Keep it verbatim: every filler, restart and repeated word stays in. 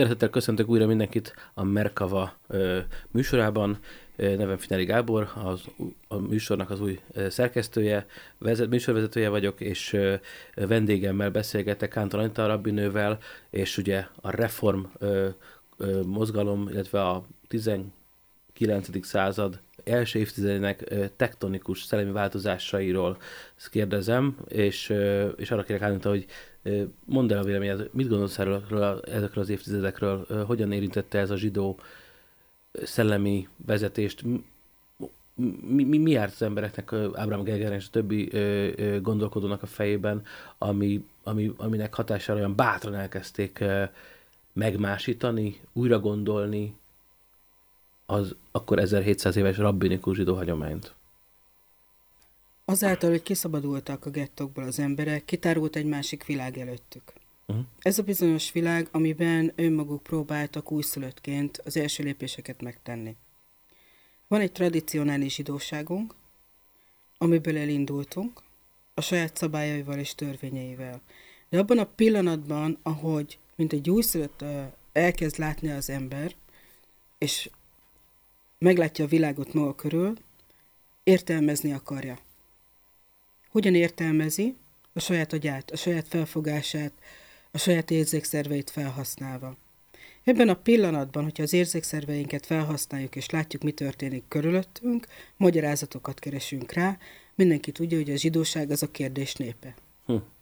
Szeretettel köszöntök újra mindenkit a Merkava ö, műsorában. Ö, nevem Fineri Gábor, az, a műsornak az új ö, szerkesztője, vezet, műsorvezetője vagyok, és ö, vendégemmel beszélgetek, Kántor Anita rabbinővel, és ugye a reform ö, ö, mozgalom, illetve a tizenkilencedik század első évtizedének ö, tektonikus szellemi változásairól kérdezem, és, ö, és arra kérek Anita, hogy mondd el a véleményed, mit gondolsz erről, ezekről az évtizedekről, hogyan érintette ez a zsidó szellemi vezetést, mi, mi, mi járt az embereknek, Ábrahám Gergely és a többi gondolkodónak a fejében, ami, ami, aminek hatására olyan bátran elkezdték megmásítani, újra gondolni az akkor ezerhétszáz éves rabbinikus zsidó hagyományt? Azáltal, hogy kiszabadultak a gettokból az emberek, kitárult egy másik világ előttük. Uh-huh. Ez a bizonyos világ, amiben önmaguk próbáltak újszülöttként az első lépéseket megtenni. Van egy tradicionális zsidóságunk, amiből elindultunk, a saját szabályaival és törvényeivel. De abban a pillanatban, ahogy mint egy újszülött elkezd látni az ember, és meglátja a világot maga körül, értelmezni akarja. Hogyan értelmezi? A saját agyát, a saját felfogását, a saját érzékszerveit felhasználva. Ebben a pillanatban, hogyha az érzékszerveinket felhasználjuk és látjuk, mi történik körülöttünk, magyarázatokat keresünk rá, mindenki tudja, hogy a zsidóság az a kérdés népe. Hm.